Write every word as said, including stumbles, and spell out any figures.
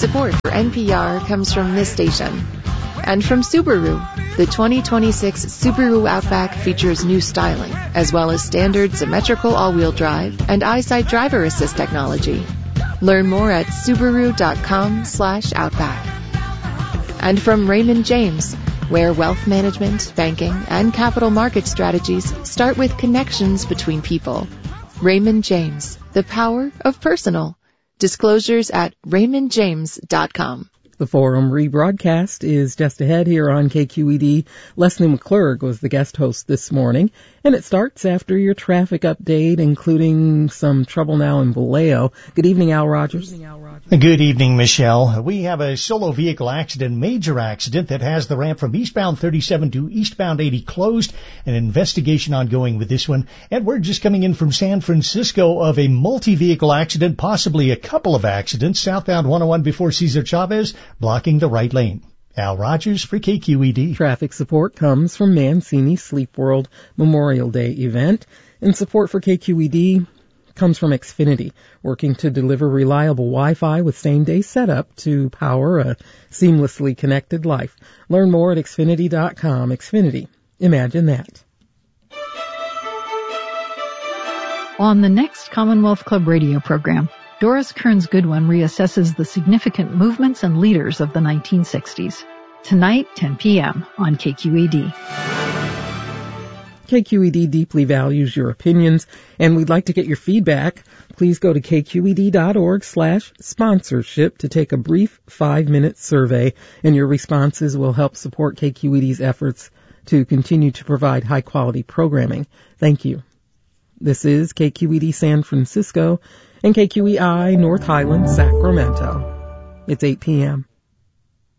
Support for N P R comes from this station. And from Subaru, the twenty twenty-six Subaru Outback features new styling, as well as standard symmetrical all-wheel drive and EyeSight driver assist technology. Learn more at Subaru.com slash Outback. And from Raymond James, where wealth management, banking, and capital market strategies start with connections between people. Raymond James, the power of personal. Disclosures at raymond james dot com. The Forum rebroadcast is just ahead here on K Q E D. Leslie McClurg was the guest host this morning, and it starts after your traffic update, including some trouble now in Vallejo. Good evening, Al Rogers. Good evening, Al Rogers. Good evening, Michelle. We have a solo vehicle accident, major accident, that has the ramp from eastbound thirty-seven to eastbound eighty closed. An investigation ongoing with this one. And we're just coming in from San Francisco of a multi-vehicle accident, possibly a couple of accidents, southbound one oh one before Cesar Chavez, blocking the right lane. Al Rogers for K Q E D. Traffic support comes from Mancini Sleep World Memorial Day event, and support for K Q E D comes from Xfinity, working to deliver reliable Wi-Fi with same-day setup to power a seamlessly connected life. Learn more at Xfinity dot com. Xfinity. Imagine that. On the next Commonwealth Club radio program, Doris Kearns Goodwin reassesses the significant movements and leaders of the nineteen sixties. Tonight, ten p.m. on K Q E D. K Q E D deeply values your opinions, and we'd like to get your feedback. Please go to k q e d dot org slash sponsorship to take a brief five-minute survey, and your responses will help support K Q E D's efforts to continue to provide high-quality programming. Thank you. This is K Q E D San Francisco and K Q E I North Highlands, Sacramento. It's eight p.m.